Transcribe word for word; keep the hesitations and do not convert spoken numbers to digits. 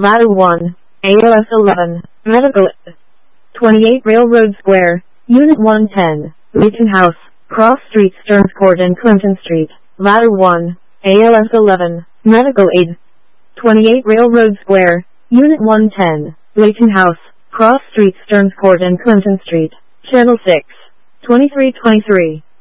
Ladder one, A L S eleven, Medical. twenty-eight Railroad Square, Unit one ten, Leighton House, Cross Street, Stearns Court and Clinton Street. Ladder one, A L S eleven, Medical Aid. twenty-eight Railroad Square, Unit one ten, Leighton House, Cross Street, Stearns Court and Clinton Street. Channel six, twenty-three twenty-three.